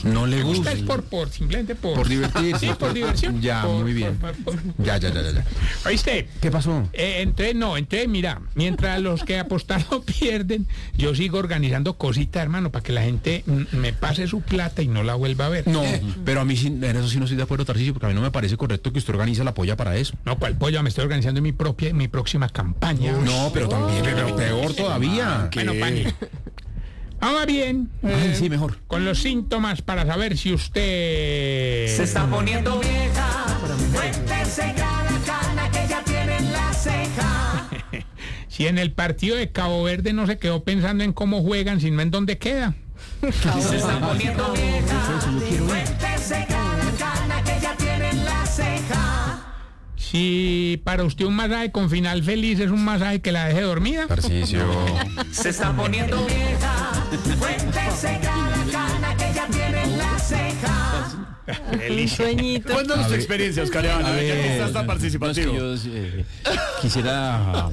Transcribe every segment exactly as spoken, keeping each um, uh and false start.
No le Me gusta. gusta es por, por, simplemente por... Por divertirse. Sí, por diversión. Ya, Por- muy bien. por- por- por- Ya, ya, ya, ya, ya. ¿Oíste? ¿Qué pasó? Eh, entonces, no, entonces, mira, mientras los que apostaron pierden, yo sigo organizando cositas, hermano, para que la gente mm, me pase su plata y no la vuelva a ver. No, pero a mí sí, en eso sí no estoy de acuerdo, Tarcisio, porque a mí no me parece correcto que usted organice la polla para eso. No, ¿cuál pollo? Me estoy organizando mi propia, mi próxima campaña. No, pero también, pero peor todavía. Bueno, Pani. Ahora bien, Ay, eh, sí, mejor. con los síntomas para saber si usted... Se está poniendo vieja, cuéntese cada cana que ya tiene en la ceja. Si en el partido de Cabo Verde no se quedó pensando en cómo juegan, sino en dónde queda. Se está poniendo vieja, cuéntese cada cana que ya tiene en la ceja. Si para usted un masaje con final feliz es un masaje que la deje dormida. Tarcisio. Se está poniendo vieja, cuéntese cada cana que ya tiene en la ceja. Un sueñito. Cuéntanos tu experiencia, Oscar Iván, a ver, ya que estás tan No, es que participativo. yo eh, quisiera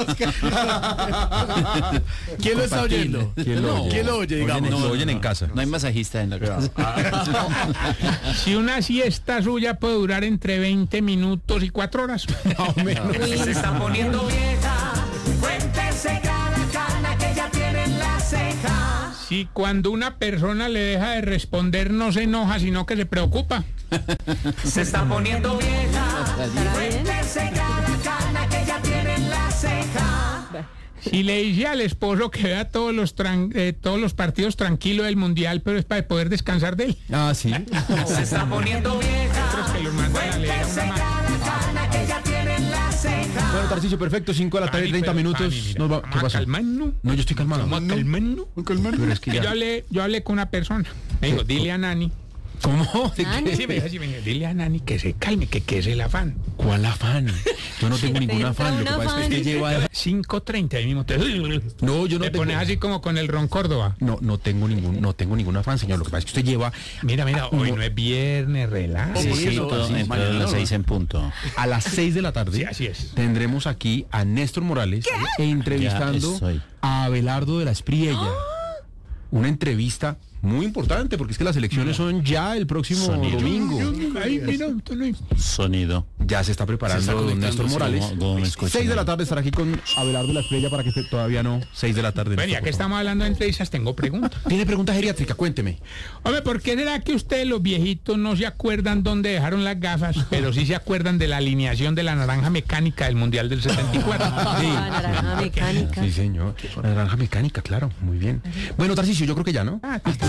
¿Quién lo está oyendo? ¿Quién lo oye? ¿Quién lo oye, digamos? Lo oyen en casa. No hay masajista en la casa. Si una siesta suya puede durar entre veinte minutos y cuatro horas. Se está poniendo vieja, cuéntese cada cana que ya tiene en la ceja. Si cuando una persona le deja de responder no se enoja, sino que se preocupa. Se está poniendo vieja, cuéntese cada cana que ya tiene en la ceja. Si le dice al esposo que vea todos los tran- eh, todos los partidos tranquilos del mundial, pero es para poder descansar de él. Ah, sí. Se está poniendo vieja, Otros que los mandan a leer a una cuéntese máquina. cada cana que ya tiene en la ceja. Bueno, Tarcisio, perfecto, cinco de la tarde, Pani, treinta pero, minutos. Pani, mira, Nos va- vamos ¿Qué a pasó? calmarnos. No, yo estoy calmado. Vamos a calmarnos. Pero es que Yo ya... hablé, yo hablé con una persona. Me dijo, dile a Nani. ¿Cómo? ¿De Nani. qué? Sí, me dijo así, me dijo, dile a Nani que se calme, que que es el afán. ¿Cuál afán? Yo no tengo ningún Inventa afán. Lo que un pasa es que afán. lleva... cinco treinta ahí mismo. Te... No, yo no Te tengo... pones así como con el Ron Córdoba. No, no tengo ningún, no tengo ningún afán, señor. Lo que pasa es que usted lleva Mira, mira, hoy no es viernes, relax. Sí, Sí, no, todo, sí, en- mañana todo a las no. seis en punto. a las seis de la tarde. Sí, así es. Tendremos aquí a Néstor Morales e Ya entrevistando estoy. a Abelardo de la Espriella. Una entrevista muy importante porque es que las elecciones son ya el próximo Sonido. domingo. Ay, mira, tú no- Sonido. Ya se está preparando Se está don conectando, Néstor sí, Morales. ¿cómo- cómo me escuchan seis de la ahí? tarde estará aquí con Abelardo de la Espriella para que esté todavía no. seis de la tarde. Bueno, ya Néstor, que por favor. estamos hablando de entrevistas, tengo preguntas. Tiene pregunta geriátrica, cuénteme. Hombre, ¿por qué será que ustedes los viejitos no se acuerdan dónde dejaron las gafas, pero sí se acuerdan de la alineación de la naranja mecánica del Mundial del setenta y cuatro? Ah, naranja mecánica. Sí, señor. La naranja mecánica, claro, muy bien. Bueno, Tarcisio, yo creo que ya, ¿no? Ah, sí.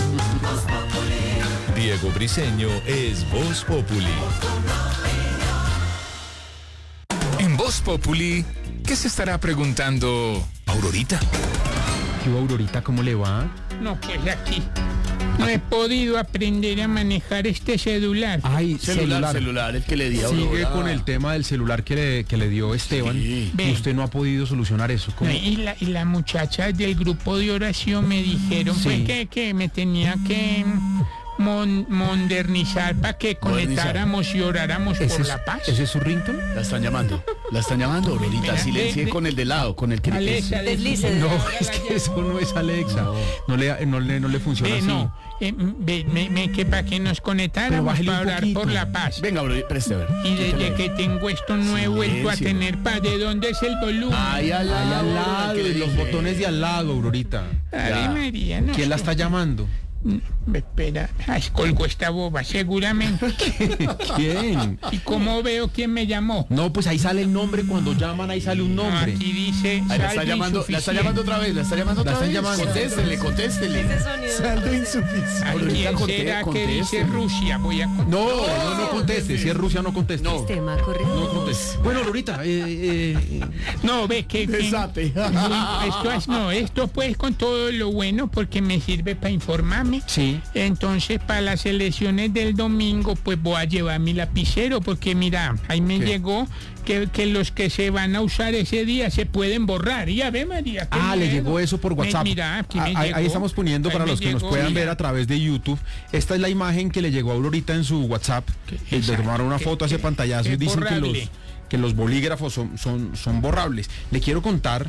Diego Briseño es Voz Populi. En Voz Populi, ¿qué se estará preguntando Aurorita? ¿Qué hubo, Aurorita? ¿Cómo le va? No, pues aquí no he podido aprender a manejar este celular. Ay, Celular, celular, el que le di a Sigue Aurora. con el tema del celular que le, que le dio Esteban. Sí. Y usted no ha podido solucionar eso. ¿Cómo? No, y, la, y la muchacha del grupo de oración me dijeron Sí. pues que, que me tenía que mon- modernizar para que Modernizar. conectáramos y oráramos ¿Ese por es, la paz. ¿Ese es su ringtone? La están llamando. La están llamando, Aurorita. Mira, Silencie de- de- con el de lado, con el que Alexa, Deslice. No, es que eso no es Alexa. No le, no le, no le funciona Ve, así. no, eh, ve, me, me- que para que nos Pero conectáramos bájele un para orar poquito. por la paz. Venga, Aurorita, preste a ver. Y desde que tengo esto no he vuelto a Silencio. tener paz. ¿De dónde es el volumen? Ahí al Ahí lado, al lado, que le en los dije. botones de al lado, Aurorita. Ay, María, no ¿Quién la sé. está llamando? Mm, Espera, ay, colgó esta boba, seguramente. ¿Quién? ¿Y cómo veo quién me llamó? No, pues ahí sale el nombre, cuando llaman ahí sale un nombre. Aquí dice Ahí la está saldo llamando, la está insuficiente. llamando otra vez, la está llamando La otra están vez. llamando. Contéstele, contéstele. Ese sonido. Saldo insuficiente. ¿A Aurorita, quién conté- será que contéstele. dice Rusia? Voy a contestar. No, no, no conteste. Si es Rusia, no conteste. No. Sistema correcto. No conteste. Bueno, Aurorita, eh, eh, eh, No, ve que... que- Desate. esto, es- no, esto pues con todo lo bueno porque me sirve para informarme. sí. Entonces, para las elecciones del domingo, pues voy a llevar mi lapicero, porque mira, ahí me ¿Qué? llegó que, que los que se van a usar ese día se pueden borrar. Y a ver, María. qué Ah, le miedo. llegó eso por Me- WhatsApp. mira, aquí me Ah, ahí, llegó. ahí estamos poniendo Ahí para me los que nos llegó, puedan mira. ver a través de YouTube. Esta es la imagen que le llegó a Aurorita en su WhatsApp. Que- Eh, Le tomaron una que- foto a ese que- pantallazo que y dicen que los, borrable. que los bolígrafos son, son, son borrables. Le quiero contar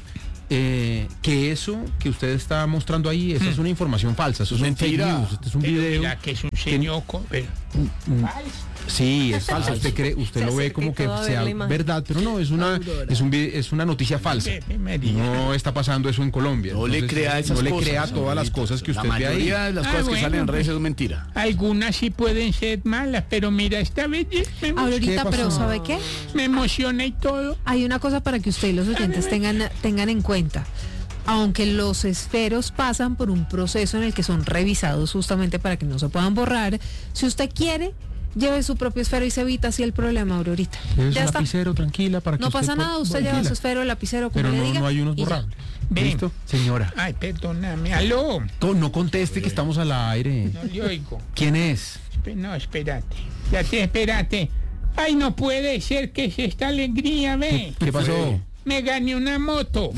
eh, que eso que usted está mostrando ahí, esa es una información falsa, eso es Mentira. un fake news, este es un Pero video. mira que es un señor con- pero- Sí, es falso. Usted cree, usted Se lo ve acerca como y que todo a ver sea la imagen. verdad, pero no, es una, es un, vi- es una noticia falsa. Ve, ve, me diga. No está pasando eso en Colombia. No le Entonces, crea esas no le cosas. crea todas las Ahorita. cosas que usted La ve ahí. mayoría de las Ah, cosas que bueno, salen en redes pues. es mentira. Algunas sí pueden ser malas, pero mira, esta vez me, emo- Aurorita, ¿Qué pero pasó? ¿sabe qué? me emociona y todo. Hay una cosa para que usted y los oyentes tengan, tengan en cuenta. Aunque los esferos pasan por un proceso en el que son revisados justamente para que no se puedan borrar, si usted quiere, lleve su propio esfero y se evita así el problema, Aurorita. Es Ya un está. lapicero, tranquila, para que No usted pasa pueda- nada, usted lleva tranquila. su esfero, lapicero, como Pero le no, diga. no hay unos y ya. borrables. Ven. ¿Listo? Señora, Ay, perdóname. Aló. co- no conteste que estamos al aire. No le oigo. ¿Quién es? Espe- No, espérate. Ya te, espérate. Ay, no puede ser que es esta alegría, ve. ¿Qué pasó? Me gané una moto.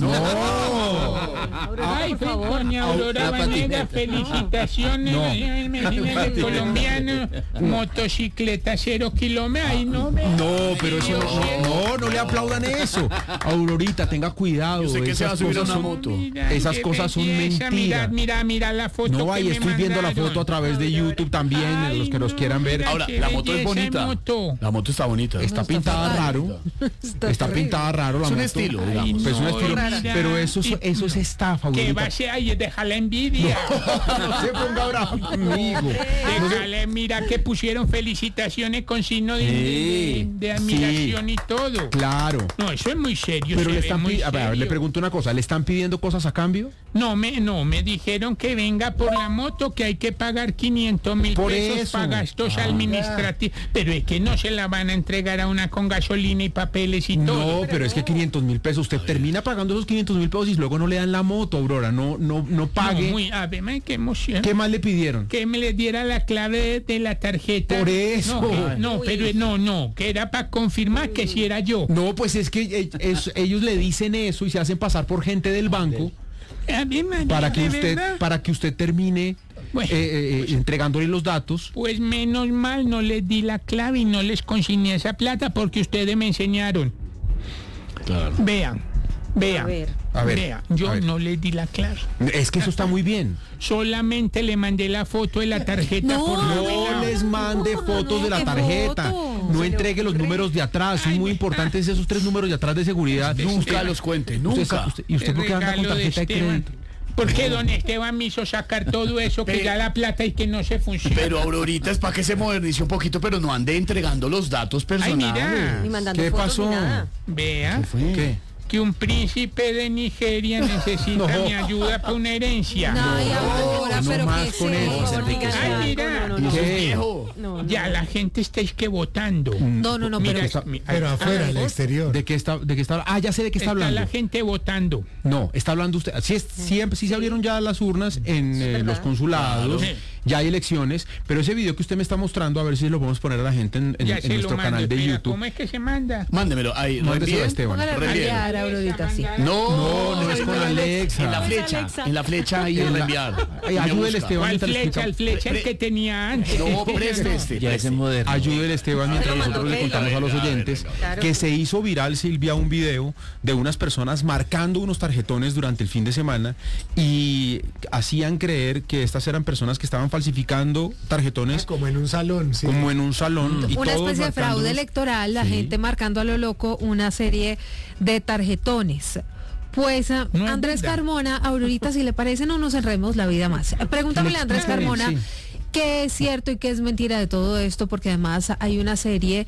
Ay, por favor. doña Aurora La Vanega, patineta. felicitaciones. No. Ay, imagínate, colombiano, motocicleta cero kilómetros. Ay, no me. No, pero eso no, no, no, no le aplaudan eso. Aurorita, tenga cuidado. Yo sé que se va a esas subir a cosas una son- moto. Mira, Esas qué cosas son belleza. mentira. Mira, mira, mira la foto. No, que ahí me estoy viendo la mandaron. foto a través de YouTube también, Ay, los que los no, quieran ver. mira. Ahora, qué la moto es belleza de bonita. moto. La moto está bonita. Está está pintada fatal. raro. Está Está terrible. pintada raro la Es un moto. estilo, Ay, digamos. Pues un no, estilo, mira. pero eso, es- eso es estafa, Que Aurorita. va a ser, ay, deja la envidia. No se ponga bravo conmigo. No se- Déjale, mira que pusieron felicitaciones con signo de, Sí, de- de admiración y todo. Claro. No, eso es muy serio. Pero se le ve están muy pi- a ver, a ver, le serio. pregunto una cosa, ¿le están pidiendo cosas a cambio? No, me, no, me dijeron que venga por la moto, que hay que pagar quinientos mil Por pesos eso. para gastos Ah. administrativos. Pero es que no se la van a entregar a una con gasolina y papeles y todo. No, pero es que quinientos mil pesos, usted termina pagando esos quinientos mil pesos y luego no le dan la moto, Aurora, no, no, no No, pague. muy, a ver, ay, qué emoción. ¿Qué más le pidieron? Que me le diera la clave de, de la tarjeta. Por eso. No, que- no, pero no, no, que era para confirmar que si era yo. No, pues es que eh, es- ellos le dicen eso y se hacen pasar por gente del banco A ver, María, para que ¿de usted, verdad? para que usted termine Bueno, eh, eh, eh, entregándole los datos. Pues menos mal no les di la clave y no les consigné esa plata porque ustedes me enseñaron. Claro. Vean, vean. A ver. A ver, Vean, yo a ver. no les di la clave. Es que eso está muy bien. Solamente le mandé la foto de la tarjeta No, por No nómina. les mande fotos no, de la ¿qué tarjeta. foto? No entregue los números de atrás. Son Ay, muy me- importantes esos tres números de atrás de seguridad. Nunca los cuente, Usted nunca. sa- usted- ¿Y usted por qué anda con Regalo de tarjeta de Esteban. crédito? ¿Por qué don Esteban me hizo sacar todo eso que Pero- ya la plata y que no se funciona? Pero Aurorita es para que se modernice un poquito, pero no ande entregando los datos Ay, personales. mira. Ni mandando ¿Qué fotos pasó? ni nada. Vea ¿Qué? que un príncipe de Nigeria necesita No. mi ayuda para una herencia. No, y ahora, no pero más ¿qué es con eso, eso? Enrique. Diga Ay, algo. mira. No, no, no. ¿Qué? Viejo. No, no. Ya la gente está es que votando. No, no, no, Mira, pero está- mi- Pero ah, afuera, al exterior. ¿De qué está, de qué está? Ah, ya sé de qué está está hablando. la gente votando. No, está hablando usted. Sí, es, siempre, sí se abrieron ya las urnas en eh, verdad. los consulados, Claro. ya hay elecciones, pero ese video que usted me está mostrando, a ver si lo podemos poner a la gente en, en- Ya en se lo nuestro mando. canal de Espera, YouTube. ¿cómo es que se manda? Mándemelo. Ahí, Mándeselo a reenvíen. Esteban. Póngale a Reenvíen. reenviar, Aurorita, sí. No, No, no es con Alexa. En la flecha, Alexa. en la flecha ahí en reenviar. Ay, Y me ayúdele, busca. Esteban. ¿Cuál mientras le flecha? explica- El flecha el Pre- que tenía antes. No, preste este. Ya ese preste. moderno. Ayúdele, Esteban, mientras lo nosotros le mandó contamos a los Venga, oyentes venga, venga. que se hizo viral, Silvia, un video de unas personas marcando unos tarjetones durante el fin de semana y hacían creer que estas eran personas que estaban falsificando tarjetones Como en un salón, sí. como en un salón. y Una todos especie de fraude marcándolos. electoral, la Sí. gente marcando a lo loco una serie de tarjetones. Pues ah, No es Andrés verdad. Carmona, Aurorita, si le parece, no nos enredemos la vida más. Eh, Pregúntame a Andrés explica bien, Carmona sí. qué es cierto y qué es mentira de todo esto, porque además hay una serie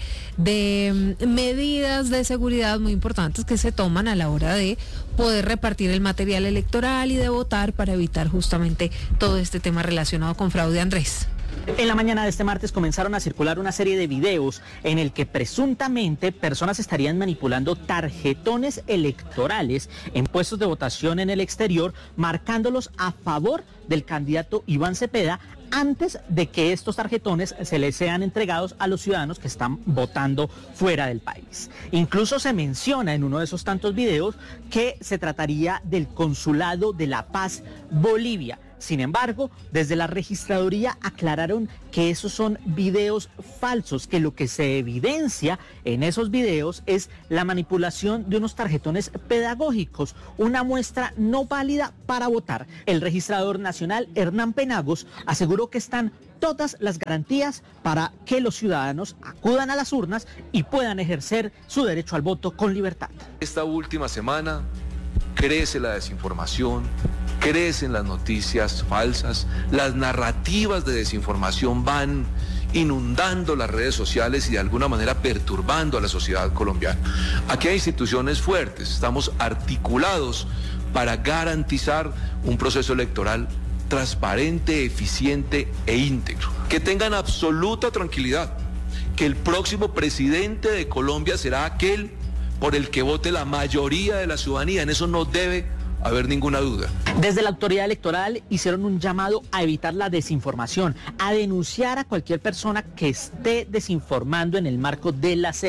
de mm, medidas de seguridad muy importantes que se toman a la hora de poder repartir el material electoral y de votar para evitar justamente todo este tema relacionado con fraude. Andrés. En la mañana de este martes comenzaron a circular una serie de videos en el que presuntamente personas estarían manipulando tarjetones electorales en puestos de votación en el exterior, marcándolos a favor del candidato Iván Cepeda antes de que estos tarjetones se les sean entregados a los ciudadanos que están votando fuera del país. Incluso se menciona en uno de esos tantos videos que se trataría del Consulado de la Paz Bolivia. Sin embargo, desde la registraduría aclararon que esos son videos falsos, que lo que se evidencia en esos videos es la manipulación de unos tarjetones pedagógicos, una muestra no válida para votar. El registrador nacional, Hernán Penagos, aseguró que están todas las garantías para que los ciudadanos acudan a las urnas y puedan ejercer su derecho al voto con libertad. Esta última semana crece la desinformación, crecen las noticias falsas, las narrativas de desinformación van inundando las redes sociales y de alguna manera perturbando a la sociedad colombiana. Aquí hay instituciones fuertes, estamos articulados para garantizar un proceso electoral transparente, eficiente e íntegro. Que tengan absoluta tranquilidad, que el próximo presidente de Colombia será aquel por el que vote la mayoría de la ciudadanía, en eso no debe haber ninguna duda. Desde la autoridad electoral hicieron un llamado a evitar la desinformación, a denunciar a cualquier persona que esté desinformando en el marco de las elecciones.